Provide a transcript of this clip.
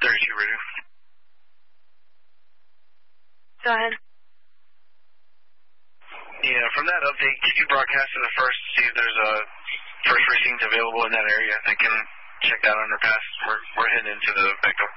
32 radio. Go ahead. Yeah, from that update, could you broadcast to the first to see if there's a first precincts available in that area that can check that underpass? We're heading into the Bechtel.